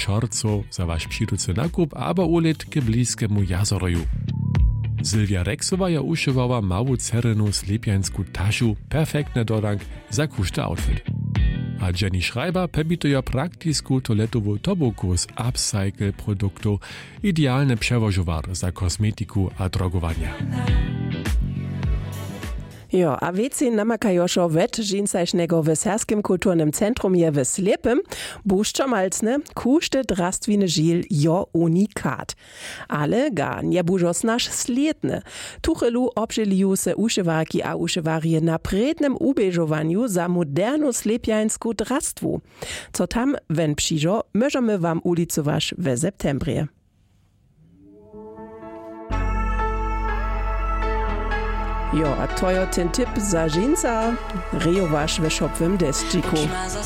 čorcov za waš přiducy nakup, abo ulet k bliskemu jazoroju. Sylwia Rexowa ja uszywała mału cerenu slepjańsku taszu, perfektny dodank za kuszty outfit. A Jenny Schreiber pebituje praktisku toaletowu tobuku z upcycle produktów, idealny przewożowar za kosmetiku a drogowania. Jo, a wieci namakajoszo wet dżinsajsznego w Serskim Kulturnym Centrum je w Slepym, buszczo malcne, kuszty drastwiny żil jo unikat. Ale ga nie bużos nasz sliedny. Tuchelu obżyliu se uszywarki a uszywarje na prednym ubieżowaniu za modernu slepjańsku drastwu. Co tam, wenn przyjdzo, możemy wam ulicować w septembrie. Jo, a to je ten tip za dżinsa, rejowaš v šopvem desčiku.